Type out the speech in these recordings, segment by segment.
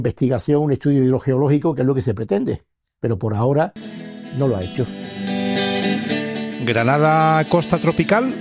investigación, un estudio hidrogeológico, que es lo que se pretende, pero por ahora no lo ha hecho. ¿Granada costa tropical?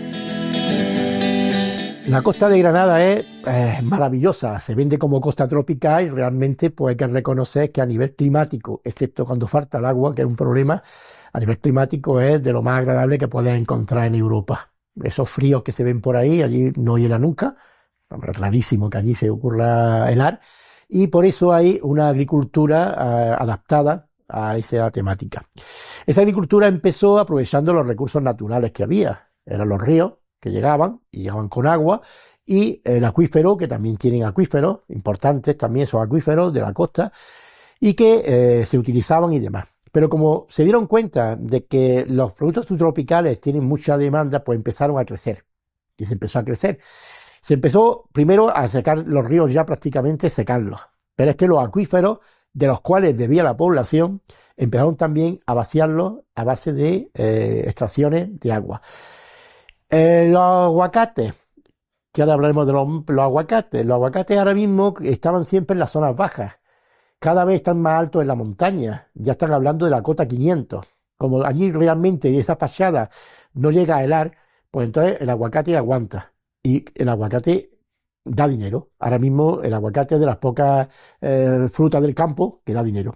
La costa de Granada es maravillosa, se vende como costa tropical y realmente pues hay que reconocer que a nivel climático, excepto cuando falta el agua, que es un problema, a nivel climático es de lo más agradable que puedes encontrar en Europa. Esos fríos que se ven por ahí, allí no hiela nunca, es rarísimo que allí se ocurra helar, y por eso hay una agricultura adaptada a esa temática. Esa agricultura empezó aprovechando los recursos naturales que había, eran los ríos que llegaban y llegaban con agua, y el acuífero, que también tienen acuíferos importantes, también esos acuíferos de la costa, y que se utilizaban y demás. Pero como se dieron cuenta de que los productos subtropicales tienen mucha demanda, pues empezaron a crecer. Y se empezó a crecer. Se empezó primero a secar los ríos, ya prácticamente secarlos. Pero es que los acuíferos, de los cuales bebía la población, empezaron también a vaciarlos a base de extracciones de agua. Los aguacates, que ahora hablaremos de los aguacates. Los aguacates ahora mismo estaban siempre en las zonas bajas. Cada vez están más altos en la montaña. Ya están hablando de la cota 500. Como allí realmente esa fachada no llega a helar, pues entonces el aguacate aguanta. Y el aguacate da dinero. Ahora mismo el aguacate es de las pocas frutas del campo que da dinero.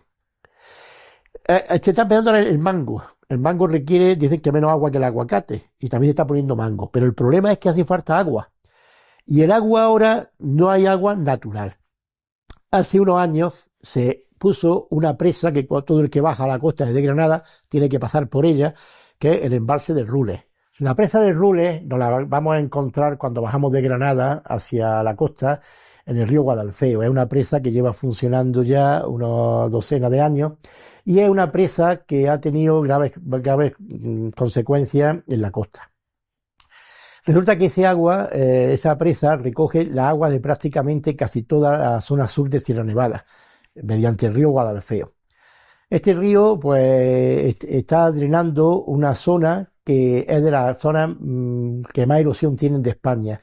Se está empezando el mango. El mango requiere, dicen que menos agua que el aguacate. Y también se está poniendo mango. Pero el problema es que hace falta agua. Y el agua ahora no hay agua natural. Hace unos años se puso una presa que todo el que baja a la costa de Granada tiene que pasar por ella, que es el embalse de Rules. La presa de Rules nos la vamos a encontrar cuando bajamos de Granada hacia la costa en el río Guadalfeo. Es una presa que lleva funcionando ya unas docenas de años y es una presa que ha tenido graves consecuencias en la costa. Resulta que ese agua, esa presa recoge la agua de prácticamente casi toda la zona sur de Sierra Nevada, mediante el río Guadalfeo. Este río, pues, está drenando una zona que es de las zonas que más erosión tienen de España.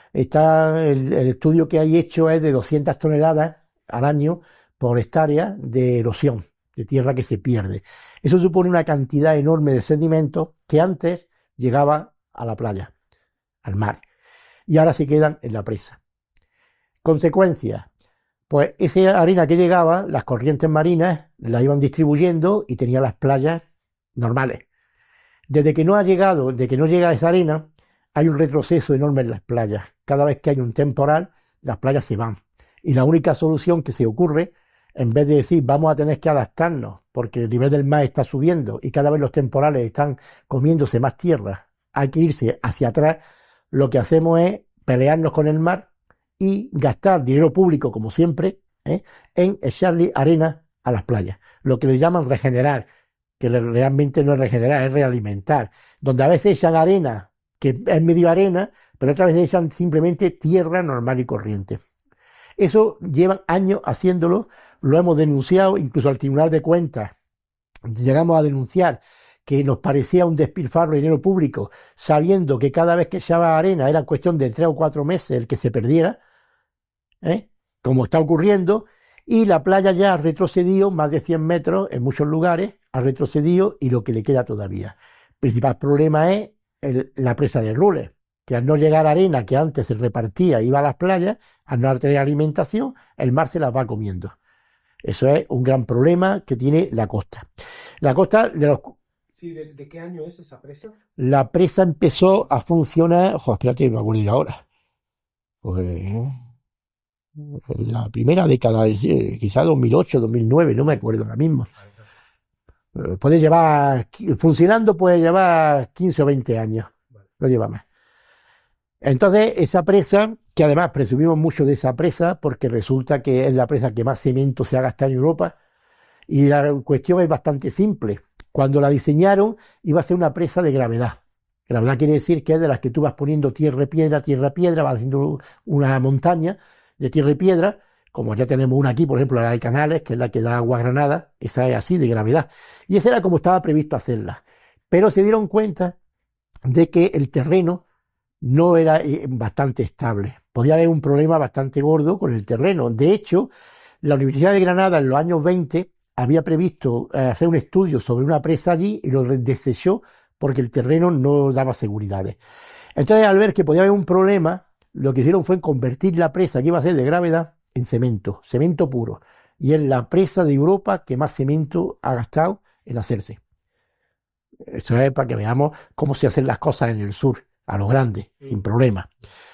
El estudio que hay hecho es de 200 toneladas al año por hectárea de erosión, de tierra que se pierde. Eso supone una cantidad enorme de sedimentos que antes llegaba a la playa, al mar, y ahora se quedan en la presa. Consecuencias, pues esa arena que llegaba, las corrientes marinas la iban distribuyendo y tenía las playas normales. Desde que no llega esa arena, hay un retroceso enorme en las playas. Cada vez que hay un temporal, las playas se van. Y la única solución que se ocurre, en vez de decir vamos a tener que adaptarnos porque el nivel del mar está subiendo y cada vez los temporales están comiéndose más tierra, hay que irse hacia atrás, lo que hacemos es pelearnos con el mar y gastar dinero público, como siempre, en echarle arena a las playas. Lo que le llaman regenerar, que realmente no es regenerar, es realimentar. Donde a veces echan arena, que es medio arena, pero otras veces echan simplemente tierra normal y corriente. Eso llevan años haciéndolo, lo hemos denunciado incluso al Tribunal de Cuentas. Llegamos a denunciar que nos parecía un despilfarro de dinero público, sabiendo que cada vez que echaba arena era cuestión de 3 o 4 meses el que se perdiera, como está ocurriendo, y la playa ya ha retrocedido más de 100 metros en muchos lugares, ha retrocedido y lo que le queda todavía. El principal problema es la presa de Rules, que al no llegar arena que antes se repartía, iba a las playas, al no tener alimentación, el mar se las va comiendo. Eso es un gran problema que tiene la costa. La costa de los... Sí, ¿de qué año es esa presa? La presa empezó a funcionar... Ojo, espérate, me acuerdo ahora. Pues... la primera década, quizá 2008, 2009, no me acuerdo ahora mismo. Puede llevar... Funcionando puede llevar 15 o 20 años. No lleva más. Entonces, esa presa, que además presumimos mucho de esa presa, porque resulta que es la presa que más cemento se ha gastado en Europa, y la cuestión es bastante simple. Cuando la diseñaron, iba a ser una presa de gravedad. Gravedad quiere decir que es de las que tú vas poniendo tierra, piedra, vas haciendo una montaña de tierra y piedra, como ya tenemos una aquí, por ejemplo, la de Canales, que es la que da agua a Granada, esa es así, de gravedad. Y esa era como estaba previsto hacerla. Pero se dieron cuenta de que el terreno no era bastante estable. Podía haber un problema bastante gordo con el terreno. De hecho, La Universidad de Granada en los años 20 había previsto hacer un estudio sobre una presa allí y lo desechó porque el terreno no daba seguridades. Entonces, al ver que podía haber un problema, lo que hicieron fue convertir la presa que iba a ser de gravedad en cemento puro. Y es la presa de Europa que más cemento ha gastado en hacerse. Eso es para que veamos cómo se hacen las cosas en el sur, a lo grande, sin problema.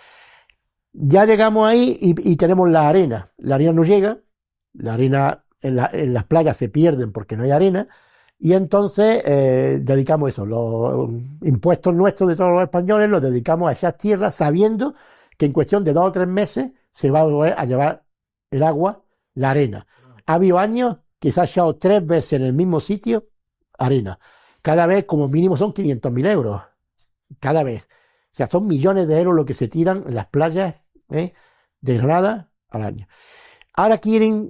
Ya llegamos ahí y tenemos la arena. La arena no llega, la arena en las playas se pierden porque no hay arena, y entonces dedicamos eso, los impuestos nuestros de todos los españoles los dedicamos a esas tierras sabiendo que en cuestión de 2 o 3 meses se va a llevar el agua, la arena. Ha habido años que se ha echado 3 veces en el mismo sitio arena. Cada vez como mínimo son 500.000 euros. Cada vez. O sea, son millones de euros lo que se tiran en las playas de Granada al año. Ahora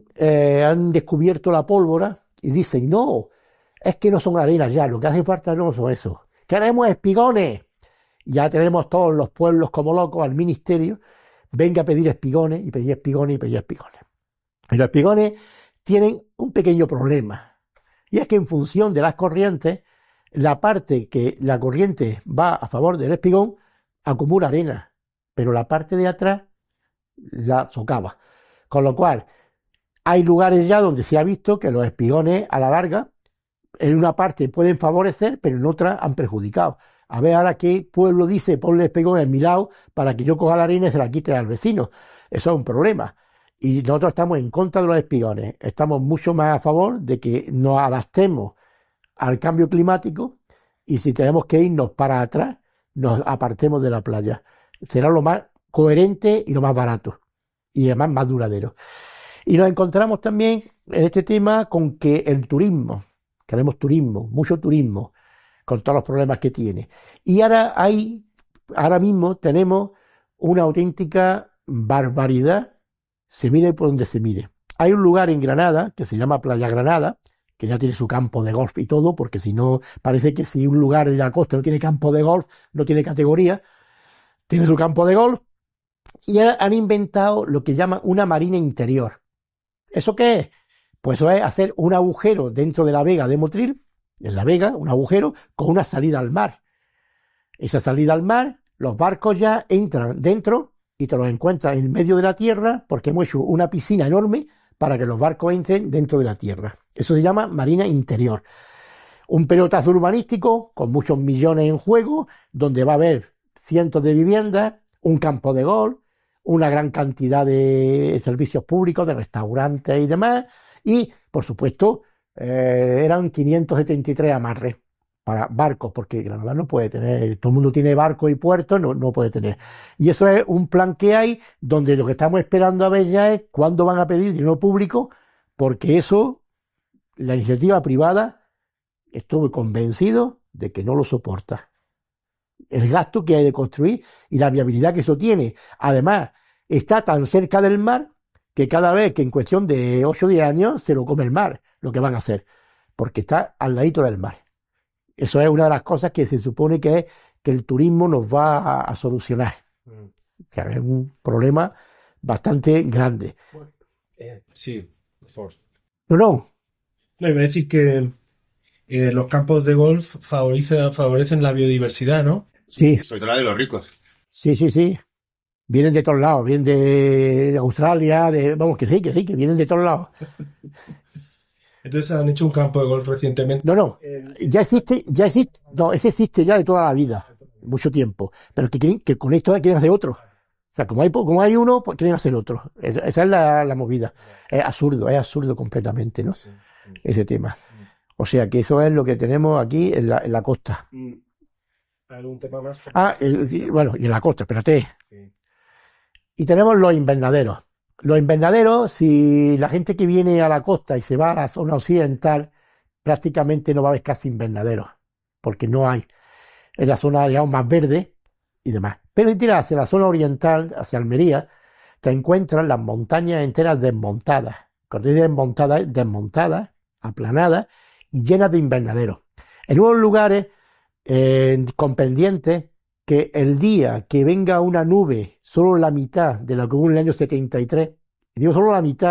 han descubierto la pólvora y dicen, no, es que no son arenas ya, lo que hace falta no son eso. Queremos espigones. Ya tenemos todos los pueblos como locos al ministerio, venga a pedir espigones y pedir espigones y pedir espigones. Y los espigones tienen un pequeño problema, y es que en función de las corrientes, la parte que la corriente va a favor del espigón acumula arena, pero la parte de atrás la socava. Con lo cual, hay lugares ya donde se ha visto que los espigones a la larga, en una parte pueden favorecer, pero en otra han perjudicado. A ver ahora qué pueblo dice, ponle espigón en mi lado para que yo coja la arena y se la quite al vecino. Eso es un problema. Y nosotros estamos en contra de los espigones. Estamos mucho más a favor de que nos adaptemos al cambio climático y si tenemos que irnos para atrás, nos apartemos de la playa. Será lo más coherente y lo más barato. Y además más duradero. Y nos encontramos también en este tema con que el turismo, queremos turismo, mucho turismo, con todos los problemas que tiene. Y ahora mismo tenemos una auténtica barbaridad, se mire por donde se mire. Hay un lugar en Granada que se llama Playa Granada, que ya tiene su campo de golf y todo, porque si no, parece que si un lugar de la costa no tiene campo de golf, no tiene categoría, tiene su campo de golf, y han inventado lo que llaman una marina interior. ¿Eso qué es? Pues eso es hacer un agujero dentro de la vega de Motril, en la vega, un agujero con una salida al mar. Esa salida al mar, los barcos ya entran dentro y te los encuentras en medio de la tierra porque hemos hecho una piscina enorme para que los barcos entren dentro de la tierra. Eso se llama marina interior. Un pelotazo urbanístico con muchos millones en juego, donde va a haber cientos de viviendas, un campo de golf, una gran cantidad de servicios públicos, de restaurantes y demás, y, por supuesto, eran 573 amarres para barcos, porque Granada no puede tener, todo el mundo tiene barcos y puertos, no puede tener. Y eso es un plan que hay, donde lo que estamos esperando a ver ya es cuándo van a pedir dinero público, porque eso, la iniciativa privada, estuve convencido de que no lo soporta. El gasto que hay de construir y la viabilidad que eso tiene. Además, está tan cerca del mar que cada vez que en cuestión de 8 o 10 años se lo come el mar, lo que van a hacer, porque está al ladito del mar. Eso es una de las cosas que se supone que es que el turismo nos va a solucionar. O sea, es un problema bastante grande. Bueno, sí, por favor. No. No, iba a decir que los campos de golf favorecen la biodiversidad, ¿no? Sí. Sobre todo la de los ricos. Sí. Vienen de todos lados, vienen de Australia, vamos, que vienen de todos lados. Entonces han hecho un campo de golf recientemente. No, ya existe, no, ese existe ya de toda la vida, mucho tiempo, pero que con esto quieren hacer otro. O sea, como hay uno, pues quieren hacer otro. Esa es la movida. Es absurdo completamente, ¿no? Sí. Ese tema. O sea, que eso es lo que tenemos aquí en la costa. ¿Algún tema más? Bueno, y en la costa, espérate. Sí. Y tenemos los invernaderos. Los invernaderos, si la gente que viene a la costa y se va a la zona occidental, prácticamente no va a haber casi invernaderos, porque no hay. Es la zona, digamos, más verde y demás. Pero si tiras hacia la zona oriental, hacia Almería, te encuentras las montañas enteras desmontadas. Cuando digo desmontadas, aplanadas y llenas de invernaderos. En unos lugares con pendientes que el día que venga una nube, solo la mitad de la que hubo en el año 73, digo solo la mitad,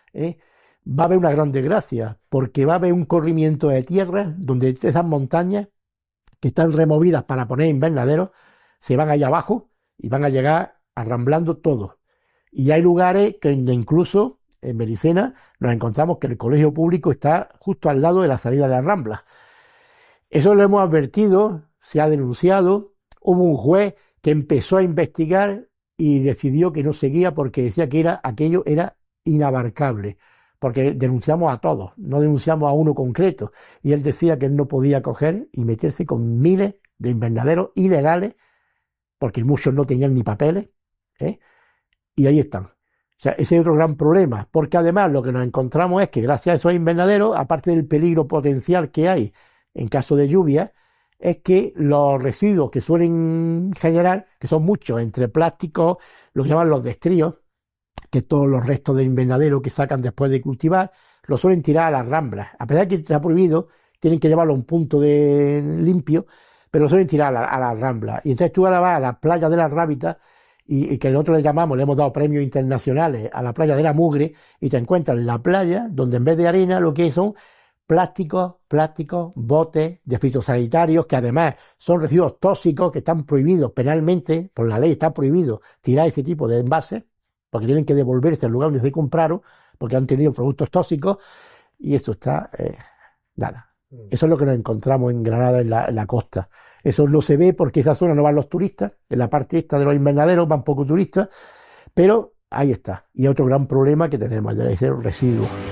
va a haber una gran desgracia, porque va a haber un corrimiento de tierra donde esas montañas que están removidas para poner invernaderos se van allá abajo y van a llegar arramblando todo. Y hay lugares que incluso en Mericena nos encontramos que el colegio público está justo al lado de la salida de las Ramblas. Eso lo hemos advertido, se ha denunciado, hubo un juez que empezó a investigar y decidió que no seguía porque decía que aquello era inabarcable, porque denunciamos a todos, no denunciamos a uno concreto, y él decía que él no podía coger y meterse con miles de invernaderos ilegales, porque muchos no tenían ni papeles, y ahí están. O sea, ese es otro gran problema, porque además lo que nos encontramos es que gracias a esos invernaderos, aparte del peligro potencial que hay en caso de lluvia, es que los residuos que suelen generar, que son muchos, entre plásticos, lo que llaman los destríos, que todos los restos del invernadero que sacan después de cultivar, lo suelen tirar a las Ramblas. A pesar de que está prohibido, tienen que llevarlo a un punto de limpio, pero lo suelen tirar a las Ramblas. Y entonces tú ahora vas a las playas de las Rábitas, y que nosotros le llamamos, le hemos dado premios internacionales a la playa de la Mugre, y te encuentras en la playa donde en vez de arena lo que son plásticos, botes de fitosanitarios, que además son residuos tóxicos que están prohibidos penalmente, por la ley está prohibido tirar ese tipo de envases, porque tienen que devolverse al lugar donde se compraron, porque han tenido productos tóxicos, y esto está, nada. Eso es lo que nos encontramos en Granada, en la costa. Eso no se ve porque esa zona no van los turistas, en la parte esta de los invernaderos van pocos turistas, pero ahí está. Y otro gran problema que tenemos, el de ese residuo.